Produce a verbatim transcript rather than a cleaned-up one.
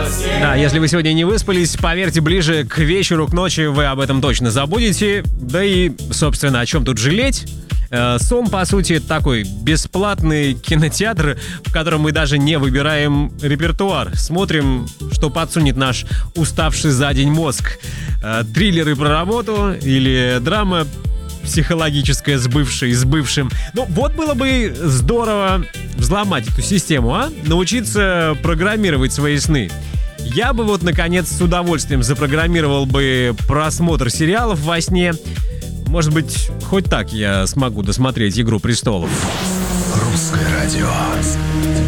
Да, если вы сегодня не выспались, поверьте, ближе к вечеру, к ночи вы об этом точно забудете. Да и, собственно, о чем тут жалеть? Э, сон, по сути, такой бесплатный кинотеатр, в котором мы даже не выбираем репертуар. Смотрим, что подсунет наш уставший за день мозг. Э, триллеры про работу или драма психологическая с бывшей, с бывшим. Ну, вот было бы здорово взломать эту систему, а? Научиться программировать свои сны. Я бы вот, наконец, с удовольствием запрограммировал бы просмотр сериалов во сне. Может быть, хоть так я смогу досмотреть «Игру престолов». Русское радио.